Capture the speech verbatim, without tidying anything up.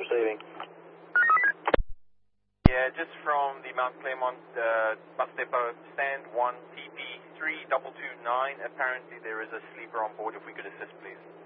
receiving. Yeah, just from the Mount Claremont uh, bus depot, stand one T P three two two nine. Apparently there is a sleeper on board. If we could assist, please.